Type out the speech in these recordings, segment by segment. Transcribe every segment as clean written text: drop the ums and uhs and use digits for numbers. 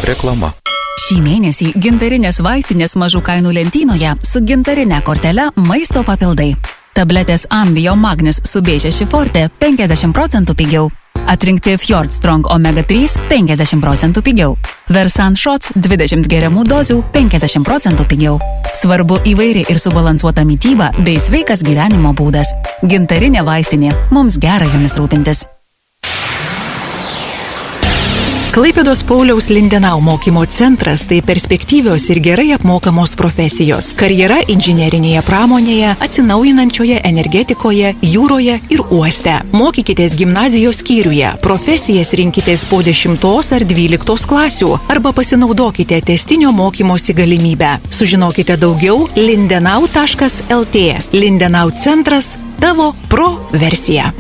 Reklama. Šį mėnesį gintarinės vaistinės mažų kainų lentynoje su gintarine kortele maisto papildai. Tabletės Ambio Magnis su B6 Forte 50% pigiau. Atrinkti Fjord Strong Omega 3 50% pigiau. Versan Shots 20 geriamų dozių 50% pigiau. Svarbu įvairi ir subalansuota mytyba bei sveikas gyvenimo būdas. Gintarinė vaistinė. Mums gera jomis rūpintis. Klaipėdos Pauliaus Lindenau mokymo centras tai perspektyvios ir gerai apmokamos profesijos. Karjera inžinerinėje pramonėje, atsinaujinančioje energetikoje, jūroje ir uoste. Mokykitės gimnazijos skyriuje, profesijas rinkitės po 10 ar 12 klasių arba pasinaudokite testinio mokymosi galimybę. Sužinokite daugiau lindenau.lt. Lindenau centras – tavo pro versija.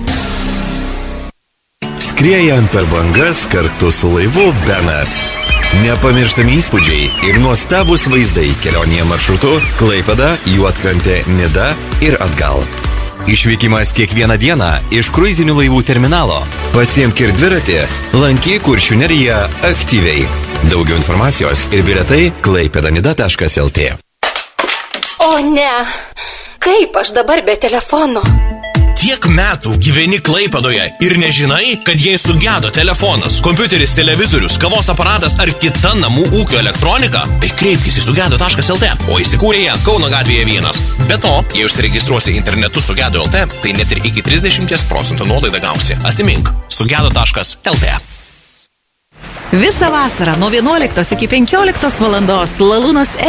Skriejant per bangas kartu su laivu Benas. Nepamirštami įspūdžiai ir nuostabus vaizdai kelionėje maršrutu Klaipėda, Juodkrantė, Nida ir atgal. Išvykimas kiekvieną dieną iš kruizinių laivų terminalo. Pasiimk ir dviratį, lankyk Kuršių neriją aktyviai. Daugiau informacijos ir bilietai klaipėdanida.lt. O ne, kaip aš dabar be telefono? Tiek metų gyveni Klaipėdoje ir nežinai, kad jei sugedo telefonas, kompiuteris, televizorius, kavos aparatas ar kita namų ūkio elektronika, tai kreipkis į sugedo.lt, o įsikūrė jie Kauno gatvėje 1. Be to, jei užsiregistruosi internetu sugedo.lt, tai net ir iki 30% nuolaidą gausi. Atsimink, sugedo.lt. Visą vasarą nuo 11 iki 15 valandos Lalūnos